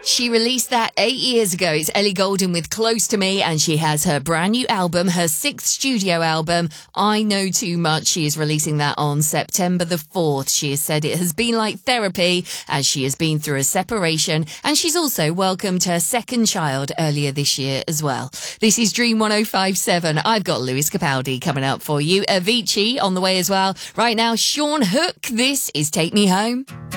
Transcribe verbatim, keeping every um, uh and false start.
She released that eight years ago. It's Ellie Goulding with Close to Me, and she has her brand new album, her sixth studio album, I Know Too Much. She is releasing that on September the fourth. She has said it has been like therapy as she has been through a separation, and she's also welcomed her second child earlier this year as well. This is Dream one oh five seven. I've got Lewis Capaldi coming up for you. Avicii on the way as well. Right now, Sean Hook. This is Take Me Home.